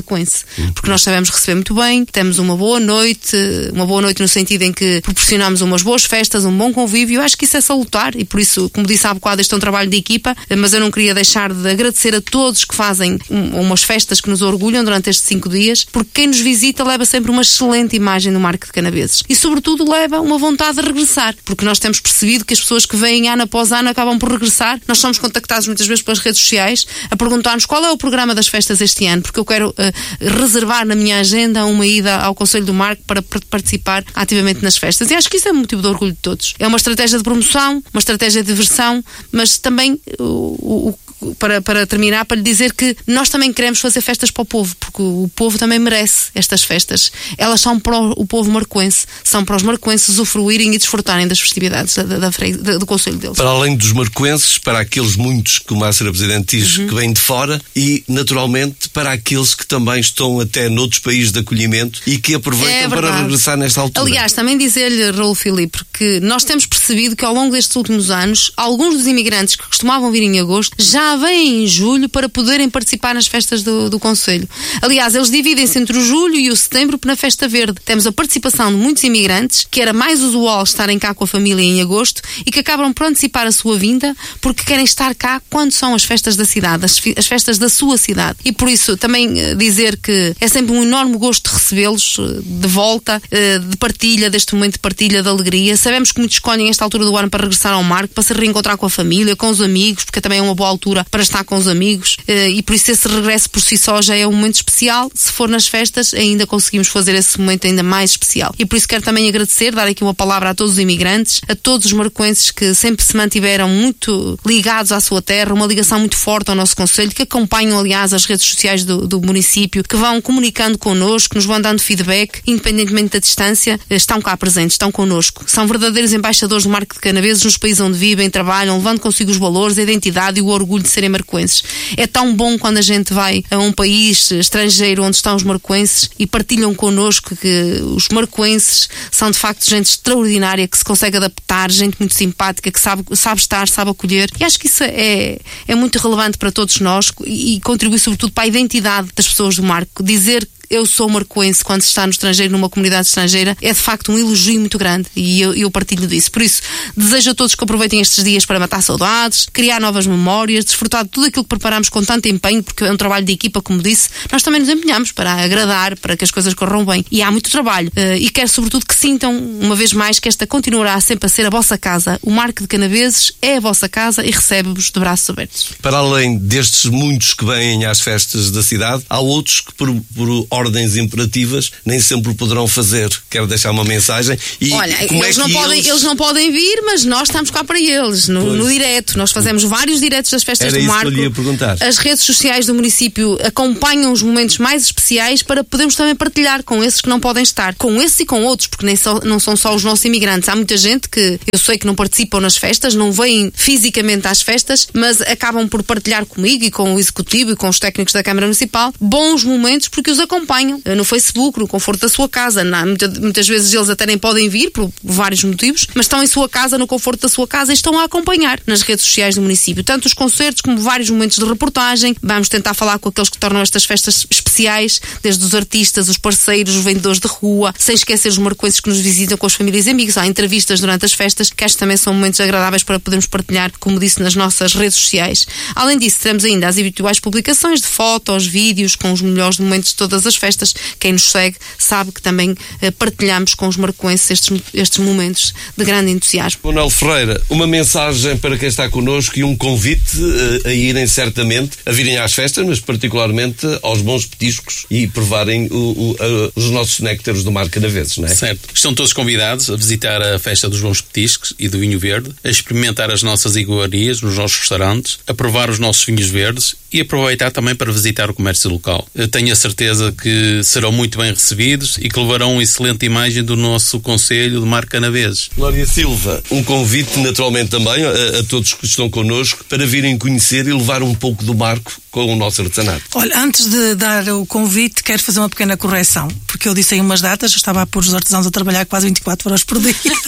marcoense, porque nós sabemos receber muito bem, temos uma boa noite, uma boa noite no sentido em que proporcionamos umas boas festas, um bom convívio. Eu acho que isso é salutar e por isso, como disse há bocado, este é um trabalho de equipa, mas eu não queria deixar de agradecer a todos que fazem um, umas festas que nos orgulham durante estes cinco dias, porque quem nos visita leva sempre uma excelente imagem do Marco de Canaveses e sobretudo leva uma vontade de regressar, porque nós temos percebido que as pessoas que vêm ano após ano acabam por regressar. Nós somos contactados muitas vezes pelas redes sociais a perguntar-nos qual é o programa das festas este ano, porque eu quero uh, reservar na minha agenda uma ida ao Conselho do Marco para participar ativamente nas festas. E acho que isso é um motivo de orgulho de todos. É uma estratégia de promoção, uma estratégia de diversão, mas também o, o Para, para terminar, para lhe dizer que nós também queremos fazer festas para o povo, porque o povo também merece estas festas. Elas são para o, o povo marcoense, são para os marcoenses usufruírem e desfrutarem das festividades da, da, da, do Conselho deles. Para além dos marcoenses, para aqueles muitos, como a senhora Presidente diz, uhum. que vêm de fora e, naturalmente, para aqueles que também estão até noutros países de acolhimento e que aproveitam é para regressar nesta altura. Aliás, também dizer-lhe, Raul Filipe, que nós temos percebido que ao longo destes últimos anos, alguns dos imigrantes que costumavam vir em agosto já vêm em julho para poderem participar nas festas do, do Conselho. Aliás, eles dividem-se entre o julho e o setembro na Festa Verde. Temos a participação de muitos imigrantes, que era mais usual estarem cá com a família em agosto e que acabam por antecipar a sua vinda porque querem estar cá quando são as festas da cidade, as, as festas da sua cidade. E por isso também uh, dizer que é sempre um enorme gosto de recebê-los uh, de volta, uh, de partilha, deste momento de partilha, de alegria. Sabemos que muitos escolhem esta altura do ano para regressar ao Marco, para se reencontrar com a família, com os amigos, porque também é uma boa altura para estar com os amigos, e por isso esse regresso por si só já é um momento especial. Se for nas festas, ainda conseguimos fazer esse momento ainda mais especial. E por isso quero também agradecer, dar aqui uma palavra a todos os imigrantes, a todos os marcoenses que sempre se mantiveram muito ligados à sua terra, uma ligação muito forte ao nosso concelho, que acompanham, aliás, as redes sociais do, do município, que vão comunicando connosco, nos vão dando feedback, independentemente da distância, estão cá presentes, estão connosco. São verdadeiros embaixadores do Marco de Canaveses nos países onde vivem, trabalham, levando consigo os valores, a identidade e o orgulho de serem marcoenses. É tão bom quando a gente vai a um país estrangeiro onde estão os marcoenses e partilham connosco que os marcoenses são de facto gente extraordinária, que se consegue adaptar, gente muito simpática, que sabe, sabe estar, sabe acolher. E acho que isso é, é muito relevante para todos nós e, e contribui sobretudo para a identidade das pessoas do Marco. Dizer eu sou marcoense quando se está no estrangeiro, numa comunidade estrangeira, é de facto um elogio muito grande e eu, eu partilho disso. Por isso, desejo a todos que aproveitem estes dias para matar saudades, criar novas memórias, desfrutar de tudo aquilo que preparamos com tanto empenho, porque é um trabalho de equipa, como disse. Nós também nos empenhamos para agradar, para que as coisas corram bem. E há muito trabalho. E quero sobretudo que sintam, uma vez mais, que esta continuará sempre a ser a vossa casa. O Marco de Canaveses é a vossa casa e recebe-vos de braços abertos. Para além destes muitos que vêm às festas da cidade, há outros que, por, por ordens imperativas, nem sempre poderão fazer. Quero deixar uma mensagem. E Olha, como eles, é não que podem, eles... eles não podem vir, mas nós estamos cá para eles, no, no direto. Nós fazemos vários diretos das festas Era do Marco. Isso que eu lhe ia perguntar. As redes sociais do município acompanham os momentos mais especiais para podermos também partilhar com esses que não podem estar. Com esses e com outros, porque nem só, não são só os nossos imigrantes. Há muita gente que eu sei que não participam nas festas, não vêm fisicamente às festas, mas acabam por partilhar comigo e com o Executivo e com os técnicos da Câmara Municipal bons momentos porque os acompanham no Facebook, no conforto da sua casa. Não, muitas, muitas vezes eles até nem podem vir por vários motivos, mas estão em sua casa, no conforto da sua casa e estão a acompanhar nas redes sociais do município, tanto os concertos como vários momentos de reportagem. Vamos tentar falar com aqueles que tornam estas festas especiais, desde os artistas, os parceiros, os vendedores de rua, sem esquecer os marcoenses que nos visitam com as famílias e amigos. Há entrevistas durante as festas, que acho que também são momentos agradáveis para podermos partilhar, como disse, nas nossas redes sociais. Além disso, teremos ainda as habituais publicações de fotos, vídeos, com os melhores momentos de todas as festas. Quem nos segue sabe que também eh, partilhamos com os marcoenses estes, estes momentos de grande entusiasmo. Manuel Ferreira, uma mensagem para quem está connosco e um convite uh, a irem certamente, a virem às festas, mas particularmente aos bons petiscos e provarem o, o, uh, os nossos néctaros do Mar Canaveses, não é? Certo. Estão todos convidados a visitar a festa dos bons petiscos e do vinho verde, a experimentar as nossas iguarias nos nossos restaurantes, a provar os nossos vinhos verdes e aproveitar também para visitar o comércio local. Eu tenho a certeza que serão muito bem recebidos e que levarão uma excelente imagem do nosso Concelho de Mar Canaveses. Glória Silva, um convite naturalmente também a, a todos que estão connosco para virem conhecer e levar um pouco do Marco com o nosso artesanato. Olha, antes de dar o convite, quero fazer uma pequena correção, porque eu disse aí umas datas, eu estava a pôr os artesãos a trabalhar quase vinte e quatro horas por dia.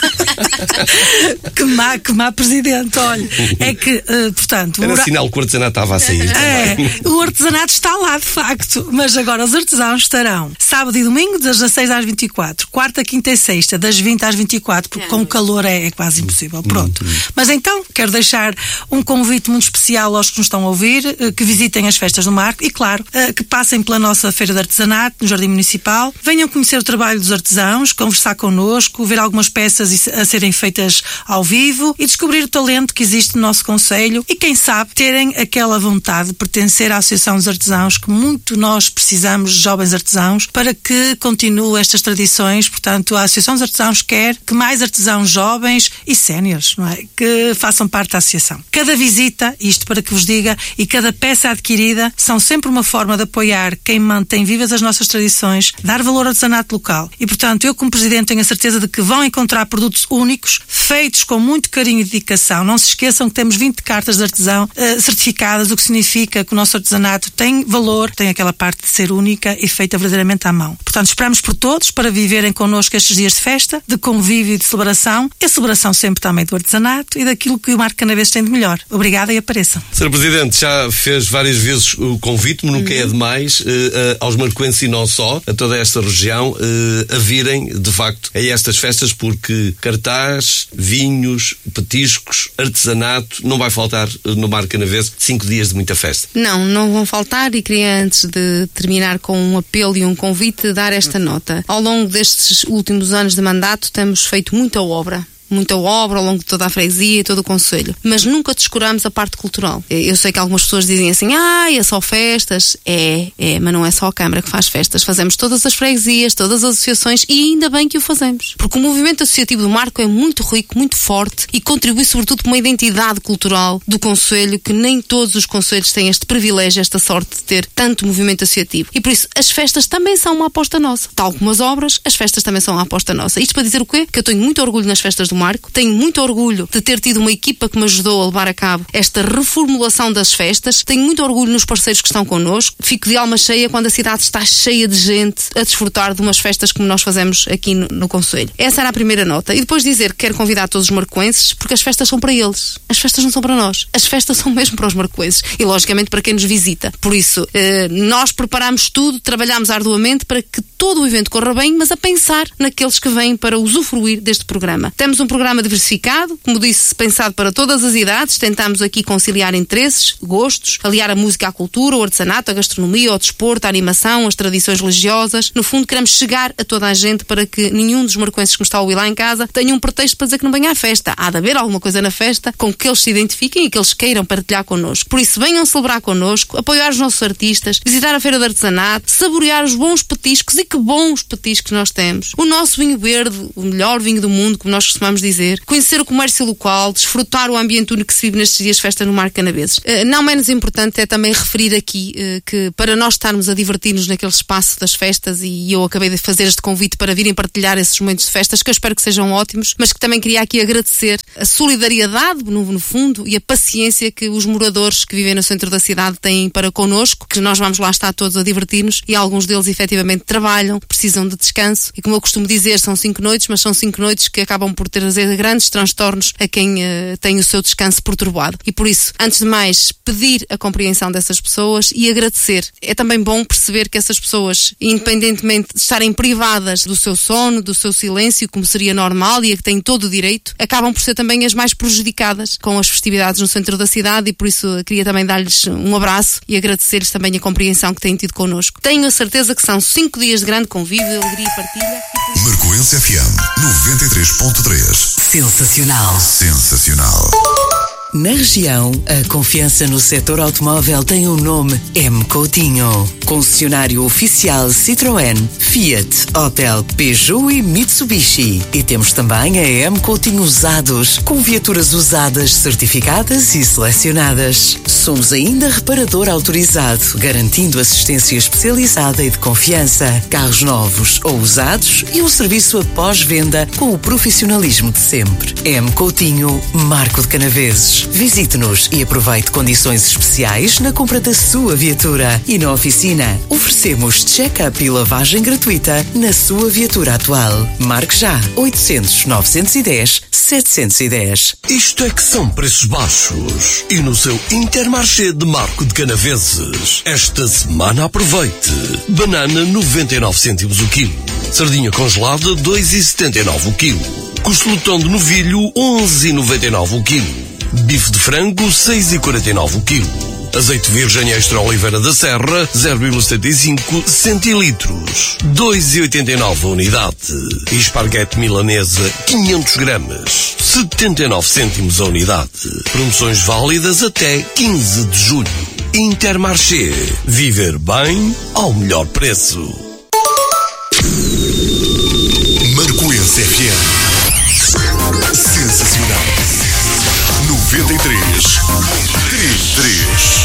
Que má, que má presidente, olha. É que, uh, portanto... Era o... sinal que o artesanato estava a sair. É, o artesanato está lá, de facto. Mas agora os artesãos estarão sábado e domingo, das dezasseis às vinte e quatro. Quarta, quinta e sexta, das vinte às vinte e quatro, porque com o calor é, é quase impossível. Pronto. Mas então, quero deixar um convite muito especial aos que nos estão a ouvir, que visitem as festas do Marco e, claro, que passem pela nossa Feira de Artesanato, no Jardim Municipal. Venham conhecer o trabalho dos artesãos, conversar connosco, ver algumas peças a serem feitas ao vivo e descobrir o talento que existe no nosso concelho e, quem sabe, terem aquela vontade de pertencer à Associação dos Artesãos, que muito nós precisamos de jovens artesãos para que continuem estas tradições. Portanto, a Associação dos Artesãos quer que mais artesãos jovens e séniores, não é, que façam parte da associação. Cada visita, isto para que vos diga, e cada peça adquirida são sempre uma forma de apoiar quem mantém vivas as nossas tradições, dar valor ao artesanato local. E, portanto, eu como Presidente tenho a certeza de que vão encontrar produtos únicos, feitos com muito carinho e dedicação. Não se esqueçam que temos vinte cartas de artesão uh, certificadas, o que significa que o nosso artesanato tem valor, tem aquela parte de ser única e feita verdadeiramente à mão. Portanto, esperamos por todos para viverem connosco estes dias de festa, de convívio e de celebração, e a celebração sempre também do artesanato e daquilo que o Marco Canaveses tem de melhor. Obrigada e apareçam. senhor Presidente, já fez várias vezes o convite, mas nunca é demais, uh, uh, aos marcoenses e não só, a toda esta região, uh, a virem, de facto, a estas festas, porque cartaz, vinhos, petiscos, artesanato, não vai faltar no Marco Canaveses cinco dias de muita festa. Não, não vão faltar, e queria, antes de terminar com um apelo e um convite, dar esta nota. Ao longo destes últimos anos de mandato temos feito muita obra. muita obra ao longo de toda a freguesia e todo o concelho, mas nunca descuramos a parte cultural. Eu sei que algumas pessoas dizem assim, ah, é só festas. É, é, mas não é só a Câmara que faz festas. Fazemos todas as freguesias, todas as associações, e ainda bem que o fazemos. Porque o movimento associativo do Marco é muito rico, muito forte, e contribui sobretudo para uma identidade cultural do concelho, que nem todos os concelhos têm este privilégio, esta sorte de ter tanto movimento associativo. E por isso, as festas também são uma aposta nossa. Tal como as obras, as festas também são uma aposta nossa. Isto para dizer o quê? Que eu tenho muito orgulho nas festas do Marco, tenho muito orgulho de ter tido uma equipa que me ajudou a levar a cabo esta reformulação das festas, tenho muito orgulho nos parceiros que estão connosco, fico de alma cheia quando a cidade está cheia de gente a desfrutar de umas festas como nós fazemos aqui no, no concelho. Essa era a primeira nota. E depois dizer que quero convidar todos os marcoenses, porque as festas são para eles, as festas não são para nós, as festas são mesmo para os marcoenses e logicamente para quem nos visita. Por isso, eh, nós preparamos tudo, trabalhamos arduamente para que todo o evento corra bem, mas a pensar naqueles que vêm para usufruir deste programa. Temos um programa diversificado, como disse, pensado para todas as idades. Tentamos aqui conciliar interesses, gostos, aliar a música à cultura, o artesanato, a gastronomia, o desporto, a animação, as tradições religiosas. No fundo, queremos chegar a toda a gente para que nenhum dos marcoenses que me está a ouvir lá em casa tenha um pretexto para dizer que não venha à festa. Há de haver alguma coisa na festa com que eles se identifiquem e que eles queiram partilhar connosco. Por isso, venham celebrar connosco, apoiar os nossos artistas, visitar a Feira de Artesanato, saborear os bons petiscos, e que bons petiscos nós temos. O nosso vinho verde, o melhor vinho do mundo, como nós costumamos dizer, conhecer o comércio local, desfrutar o ambiente único que se vive nestes dias de festa no Marco Canaveses. Uh, não menos importante é também referir aqui uh, que para nós estarmos a divertir-nos naquele espaço das festas, e eu acabei de fazer este convite para virem partilhar esses momentos de festas, que eu espero que sejam ótimos, mas que também queria aqui agradecer a solidariedade, no, no fundo, e a paciência que os moradores que vivem no centro da cidade têm para connosco, que nós vamos lá estar todos a divertir-nos, e alguns deles efetivamente trabalham, precisam de descanso, e como eu costumo dizer, são cinco noites, mas são cinco noites que acabam por trazer grandes transtornos a quem uh, tem o seu descanso perturbado. E por isso, antes de mais, pedir a compreensão dessas pessoas e agradecer. É também bom perceber que essas pessoas, independentemente de estarem privadas do seu sono, do seu silêncio, como seria normal e a que têm todo o direito, acabam por ser também as mais prejudicadas com as festividades no centro da cidade, e por isso queria também dar-lhes um abraço e agradecer-lhes também a compreensão que têm tido connosco. Tenho a certeza que são cinco dias de grande convívio, alegria e partilha. Marcoense F M noventa e três ponto três. Sensacional. Sensacional. Na região, a confiança no setor automóvel tem um nome: M. Coutinho. Concessionário oficial Citroën, Fiat, Opel, Peugeot e Mitsubishi. E temos também a M. Coutinho Usados, com viaturas usadas, certificadas e selecionadas. Somos ainda reparador autorizado, garantindo assistência especializada e de confiança, carros novos ou usados e um serviço após venda com o profissionalismo de sempre. M. Coutinho, Marco de Canaveses. Seguros. Visite-nos e aproveite condições especiais na compra da sua viatura. E na oficina, oferecemos check-up e lavagem gratuita na sua viatura atual. Marque já oitocentos, novecentos e dez, setecentos e dez. Isto é que são preços baixos. E no seu Intermarché de Marco de Canaveses, esta semana aproveite. Banana noventa e nove cêntimos o quilo. Sardinha congelada dois vírgula setenta e nove o quilo. Costelotão de novilho onze vírgula noventa e nove o quilo. Bife de frango seis vírgula quarenta e nove o quilo. Azeite virgem extra Oliveira da Serra zero vírgula setenta e cinco centilitros, dois vírgula oitenta e nove a unidade. E esparguete milanesa quinhentos gramas, setenta e nove cêntimos a unidade. Promoções válidas até quinze de julho. Intermarché. Viver bem ao melhor preço. Marcoense F M. Sensacional. noventa e três, trinta e três.